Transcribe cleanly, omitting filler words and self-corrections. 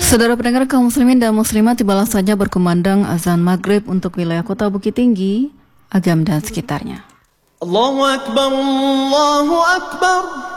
Saudara pendengar kaum muslimin dan muslimat, tibalah saja berkumandang azan maghrib untuk wilayah kota Bukit Tinggi, Agam dan sekitarnya. Allahu Akbar, Allahu Akbar.